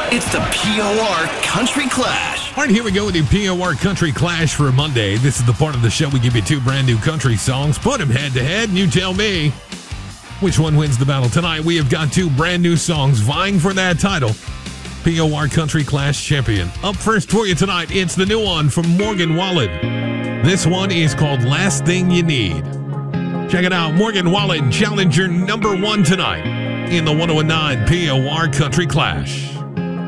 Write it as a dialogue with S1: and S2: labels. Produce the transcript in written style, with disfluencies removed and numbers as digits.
S1: It's the POR Country Clash.
S2: All right, here we go with the POR Country Clash for Monday. This is the part of the show we give you two brand new country songs, put them head to head, and you tell me which one wins the battle. Tonight, we have got two brand new songs vying for that title, POR Country Clash champion. Up first for you tonight, it's the new one from Morgan Wallen. This one is called Last Thing You Need. Check it out, Morgan Wallen, challenger number one tonight in the 1019 POR Country Clash.